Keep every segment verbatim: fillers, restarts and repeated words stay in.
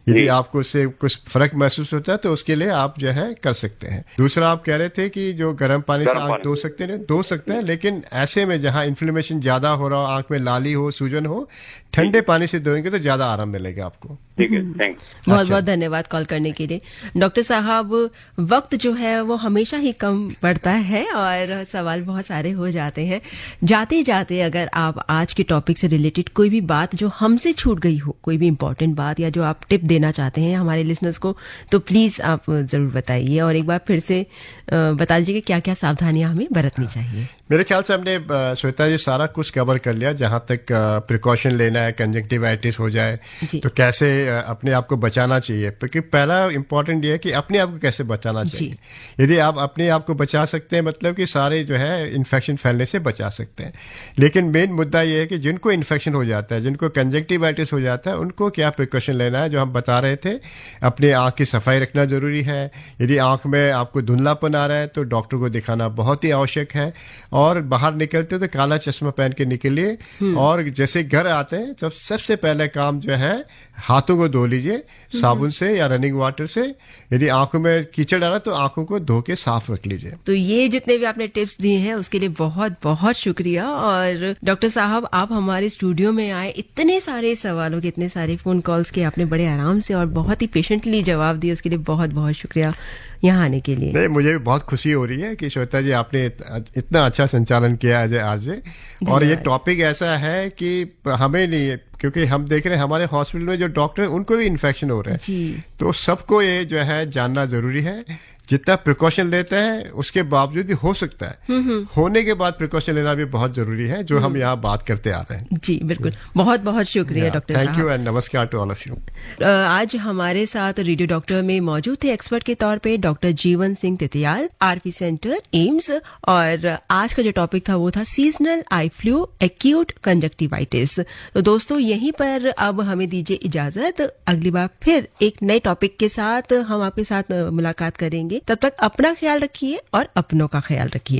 यदि आपको उससे कुछ फर्क महसूस होता है तो उसके लिए आप जो है कर सकते हैं। दूसरा आप कह रहे थे कि जो गर्म पानी से आंख धो सकते हैं, धो सकते हैं, लेकिन ऐसे में जहां इन्फ्लेमेशन ज्यादा हो रहा हो, आंख में लाली हो, सूजन हो, ठंडे पानी से धोएंगे तो ज्यादा आराम मिलेगा आपको। ठीक है, थैंक्स। बहुत बहुत धन्यवाद कॉल करने के लिए। डॉक्टर साहब, वक्त जो है वो हमेशा ही कम पड़ता है और सवाल बहुत सारे हो जाते हैं। जाते जाते अगर आप आज के टॉपिक से रिलेटेड कोई भी बात जो हमसे छूट गई हो, कोई भी इम्पोर्टेंट बात या जो आप टिप देना चाहते हैं हमारे लिसनर्स को, तो प्लीज आप जरूर बताइए और एक बार फिर से बता दीजिए कि क्या क्या सावधानियां हमें बरतनी चाहिए। मेरे ख्याल से हमने श्वेता जी सारा कुछ कवर कर लिया, जहां तक प्रिकॉशन लेना है, कंजक्टिवाइटिस हो जाए तो कैसे अपने आप को बचाना चाहिए। क्योंकि पहला इंपॉर्टेंट ये है कि अपने आप को कैसे बचाना चाहिए। यदि आप अपने आप को बचा सकते हैं मतलब कि सारे जो है इन्फेक्शन फैलने से बचा सकते हैं। लेकिन मेन मुद्दा ये है कि जिनको इन्फेक्शन हो जाता है, जिनको कंजक्टिवाइटिस हो जाता है, उनको क्या प्रिकॉशन लेना है। जो हम बता रहे थे, अपने आंख की सफाई रखना जरूरी है। यदि आंख में आपको धुंधलापन आ रहा है तो डॉक्टर को दिखाना बहुत ही आवश्यक है। और बाहर निकलते हो तो काला चश्मा पहन के निकलिए। और जैसे घर आते हैं तो सबसे पहले काम जो है हाथों को धो लीजिए साबुन से या रनिंग वाटर से। यदि आंखों में कीचड़ आ रहा तो आंखों को धो के साफ रख लीजिए। तो ये जितने भी आपने टिप्स दिए हैं उसके लिए बहुत बहुत शुक्रिया। और डॉक्टर साहब, आप हमारे स्टूडियो में आए, इतने सारे सवालों के, इतने सारे फोन कॉल्स के आपने बड़े आराम से और बहुत ही पेशेंटली जवाब दिए, उसके लिए बहुत बहुत शुक्रिया यहाँ आने के लिए। नहीं, मुझे भी बहुत खुशी हो रही है कि श्वेता जी आपने इतना अच्छा संचालन किया आज आज और ये टॉपिक ऐसा है कि हमें नहीं, क्योंकि हम देख रहे हैं हमारे हॉस्पिटल में जो डॉक्टर हैं उनको भी इन्फेक्शन हो रहा है जी। तो सबको ये जो है जानना जरूरी है। जितना प्रिकॉशन लेते हैं उसके बावजूद भी हो सकता है, होने के बाद प्रिकॉशन लेना भी बहुत जरूरी है, जो हम यहाँ बात करते आ रहे हैं। जी बिल्कुल, बहुत बहुत शुक्रिया डॉक्टर साहब। थैंक यू एंड नमस्कार टू ऑल ऑफ यू। आज हमारे साथ रेडियो डॉक्टर में मौजूद थे एक्सपर्ट के तौर पे doctor Jeevan Singh Titiyal, RP centre, AIIMS. और आज का जो टॉपिक था वो था seasonal eye flu acute conjunctivitis. तो दोस्तों, यहीं पर अब हमें दीजिए इजाजत। अगली बार फिर एक नए टॉपिक के साथ हम आपके साथ मुलाकात करेंगे। तब तक अपना ख्याल रखिए और अपनों का ख्याल रखिए।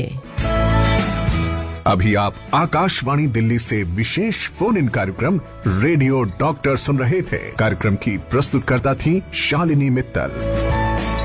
अभी आप आकाशवाणी दिल्ली से विशेष फोन इन कार्यक्रम रेडियो डॉक्टर सुन रहे थे। कार्यक्रम की प्रस्तुतकर्ता थी शालिनी मित्तल।